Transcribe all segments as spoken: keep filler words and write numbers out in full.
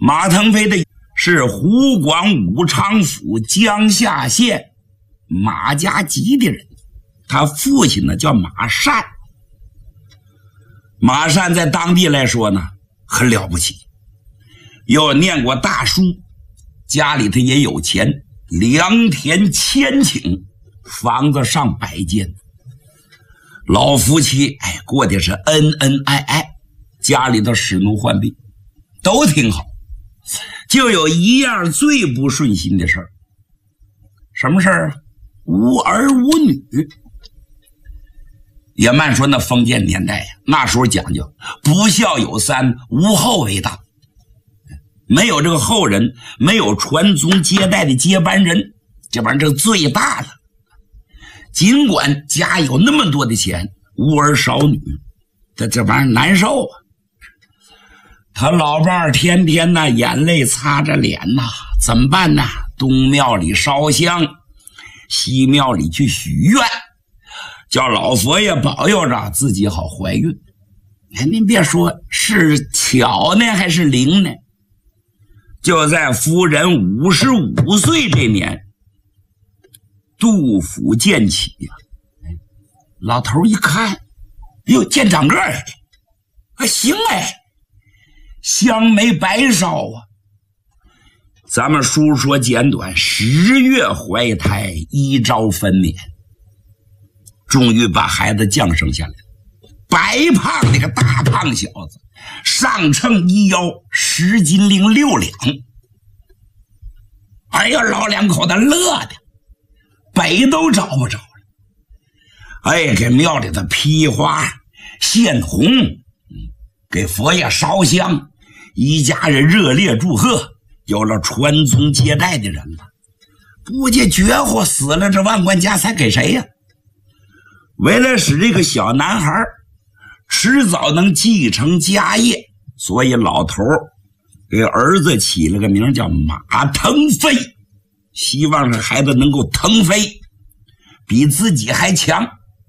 马腾飞的是湖广武昌府江夏县马家集的人，他父亲呢叫马善。马善在当地来说呢很了不起，又念过大书，家里头也有钱，良田千顷，房子上百间，老夫妻哎过的是恩恩爱爱，家里头使奴患病都挺好。就有一样最不顺心的事儿，什么事儿啊？无儿无女。也慢说那封建年代呀，那时候讲究不孝有三，无后为大。没有这个后人，没有传宗接代的接班人，这玩意儿这最大了。尽管家有那么多的钱，无儿少女，这这玩意儿难受啊。他老伴儿天天呢眼泪擦着脸呐，怎么办呢？东庙里烧香，西庙里去许愿，叫老佛爷保佑着自己好怀孕。哎，您别说是巧呢还是灵呢？就在夫人五十五岁这年，杜甫见起呀、啊，老头一看，哎呦，见长个儿，还行哎，香没白烧啊。咱们书说简短，十月怀胎，一朝分娩，终于把孩子降生下来了。白胖那个大胖小子，上称一腰，十斤零六两。哎呀，老两口子乐的北都找不着了。哎，给庙里的批花献红，给佛爷烧香，一家人热烈祝贺，有了传宗接代的人了。不介绝户死了，这万贯家财给谁呀？为了使这个小男孩迟早能继承家业，所以老头给儿子起了个名叫马腾飞，希望这孩子能够腾飞，比自己还强。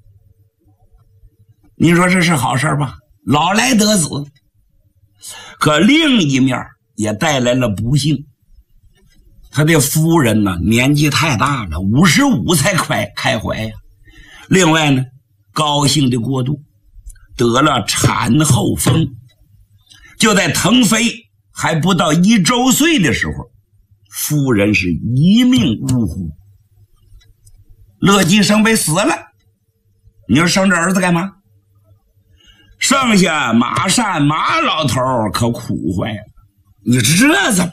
你说这是好事吧？老来得子。可另一面也带来了不幸，他的夫人呢年纪太大了，五十五才开开怀呀。另外呢，高兴的过度，得了产后风。就在腾飞还不到一周岁的时候，夫人是一命呜呼，乐极生悲死了。你说生这儿子干嘛？剩下马善马老头可苦坏了，你这怎么